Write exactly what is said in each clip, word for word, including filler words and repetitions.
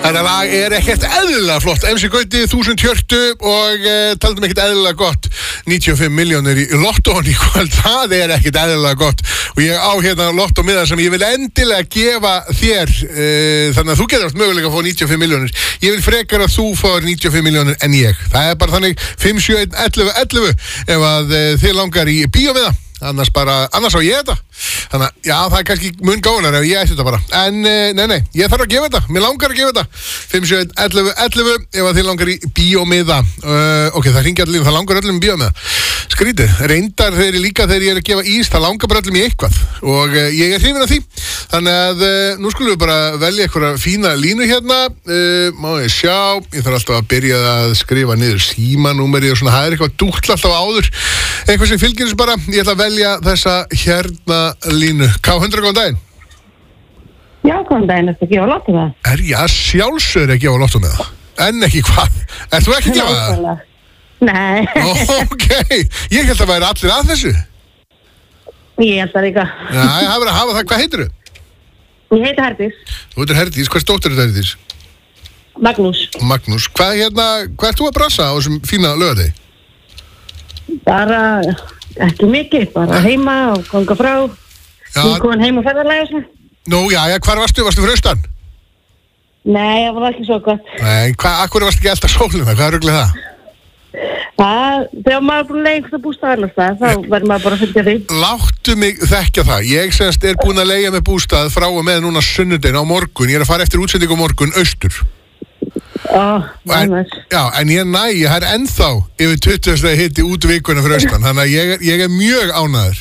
Þetta lag er ekkert eðlilega flott. M C Gauti, þúsund hjörtu og uh, taldum ekkert eðlilega gott. níutíu og fimm milljónir í lottóni í kvöld. Það er ekkert eðlilega gott. Og ég á hérna lottómiða sem ég vil endilega gefa þér. Uh, þannig að þú getur átt möguleika að fá níutíu og fimm milljónir. Ég vil frekar að þú fáir níutíu og fimm milljónir en ég. Það er bara þannig fimm sjö eitt ellefu ellefu ef að uh, þið langar í bíómiða. Annars bara, annars á ég þetta. Þannig að, já, það er kannski mun gáðulega ef ég ætti þetta bara. En, nei, nei, ég þarf að gefa þetta. Mér langar að gefa þetta. fimm sjö eitt ellefu ellefu ef að þið langar í bíómiða. Uh, ok, það hringja allir, það langar öllum í bíómiða. Skrítið, reyndar þeir líka þegar ég er að gefa ís, það langar bara öllum í eitthvað. Og uh, ég er hrifinn af því. Þannig að uh, nú skulum við bara velja eitthvað fína línu hérna. Uh, má ég sjá, ég þarf alltaf að byrja að skrifa niður símanúmerið og svona, það er eitthvað dútl alltaf áður. Eitthvað sem fylgir þessu bara. Ég ætla að velja þessa hérna línu. K hundrað, góðan daginn. Já, góðan daginn, ertu ekki á lottu með það? Er ég að sjálfsögur ekki á lottu með það? En ekki hvað? Er þú ekki að gefa það? Nei. Ok, ég held að væri allir að þessu. Ég held það líka. Já, ég hafa verið að hafa það. Hvað heitir þú? Ég heiti Herdís. Þú heitir Herdís. Hvers dóttir er þetta Herdís? Magnús. Magnús. Hvað hérna, hvað ert þú að brassa á þessum fína laugardegi? Bara ekki mikið, bara heima og ganga frá. Ég kom heim og ferðarlega þessu. Nú, já, já, hvar varstu? Varstu fyrir austan? Nei, það var ekki svo gott. Nei, hvað, akkur varstu ekki elda sólina? Hvað er ruglið það? Það, þegar maður er búin að leigja einhversa bústað annars það, þá verður maður bara að fylgja því. Láttu mig þekkja það. Ég semst er búin að leigja með bústað frá og með núna sunnudegin á morgun. Ég er að fara eftir útsendingu á morgun austur. Ó, en, já, en ég næ, ég er ennþá yfir tuttugu stigi hiti út vikuna fyrir austan. Þannig að ég er, ég er mjög ánæður.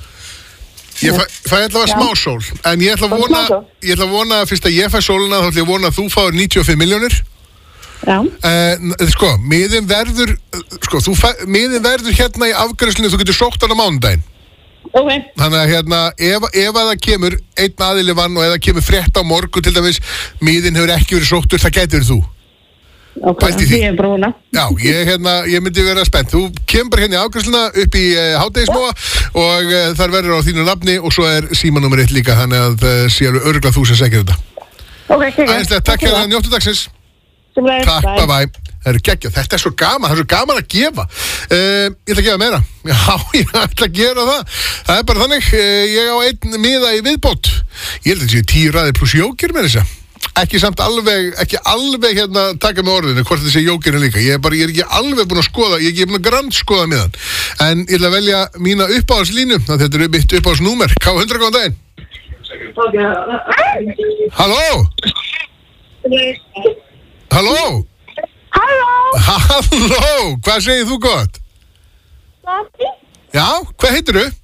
Ég fæ, fæ allavega smá sól, en ég ætla að vona, ég ætla að vona að fyrst að ég fæ sólina, þá ætla ég að vona að þú fáir níutíu og fimm milljónir. Já. Uh, sko, miðin verður, sko, þú fæ, miðin verður hérna í afgreiðslunni, þú getur sótt hann á mánudaginn. Ok. Þannig að hérna, ef, ef að það kemur einn aðili vann og ef það kemur frétt á morgun til dæmis, miðin hefur ekki verið sóttur, það getur þú. Ok, því er brúna. Já, ég, hérna, ég myndi vera spennt. Þú kemur bara hérna í afgreiðsluna upp í uh, hádegismóa og uh, þar verður á þínu nafni og svo er símanúmer eitt líka, þannig að það uh, sé alveg örugglega þú sem segir þetta. Ok, ekki. Æðislega, takk hérna, njóttu dagsins. Takk, bye bye. Það eru geggjað, þetta er svo gaman, það er svo gaman að gefa. Uh, ég ætla að gefa meira. Já, ég ætla að gera það. Það er bara þannig, uh, ég á einn miða í viðbót. Ég held að þetta sé tíu raðir pluss jóker með þessa. Ekki samt alveg, ekki alveg hérna taka með orðinu, hvort þetta sé jókerinn líka. Ég er bara, ég er ekki alveg búin að skoða, ég er ekki búin að grandskoða með hann. En ég ætla að velja mína uppáhaldslínu, þetta er mitt uppáhaldsnúmer. K hundrað, góðan daginn. Halló? Halló? Halló? Halló, hvað segir þú gott? Lofi? Já, hvað heitir þú?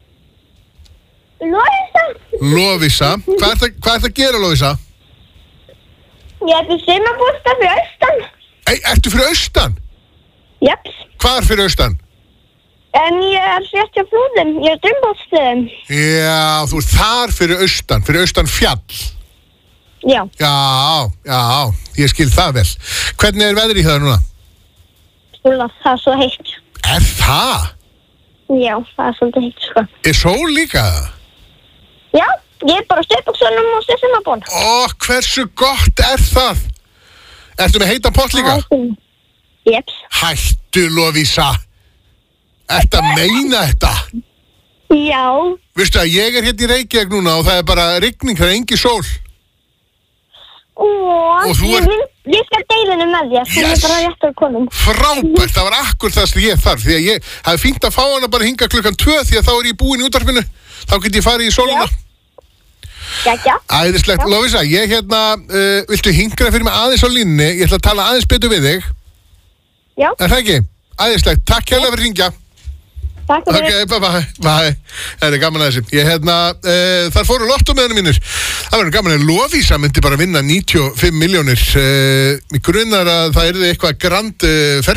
Lovísa. Lovísa. Hvað er það, hvað er það að gera, Lovísa? Ég er fyrir sumarbústað fyrir austan. Ei, ertu fyrir austan? Japs. Hvar fyrir austan? En ég er sérst hjá flúðum, ég er drumbóðstöðum. Já, þú ert þar fyrir austan, fyrir austan fjall. Já. Já, já, ég skil það vel. Hvernig er veðrið í það núna? Skula, það er svo heitt. Er það? Já, það er svolítið heitt, sko. Er sól líka það? Já, ég er bara á stuðbuksunum og stuðsumarbón. Ó, hversu gott er það? Ertu með heitan pott líka? Jeps. Hættu, Lovísa. Ertu að meina þetta? Já. Vistu að ég er hérna í Reykjavík núna og það er bara rigning, það er engi sól. Ó, Og þú ég, ert- vil, ég skal deilinu með þér, þú Yes. er bara rétt að konum. Frábært, það var akkur það sem ég þarf. Því að ég hafði fínt að fá hana bara hinga klukkan tvö því að þá er ég búinn í útvarpinu. Þá get ég farið í sólina. Gækja. Æðislegt, Lovísa, ég hérna, uh, viltu hingra fyrir mig aðeins á línni, ég ætla að tala aðeins betur við þig. Já. Er það ekki? Æðislegt, takk hérlega fyrir að hringja. Takk fyrir. Ok, bye bye, bye. Það er gaman að þessi. Ég hérna, uh, þar fóru lottómiðanum mínir. Það verður gaman að Lovísa myndi bara vinna níutíu og fimm milljónir. Uh, mig grunar að það yrði eitthvað grand uh, ferð.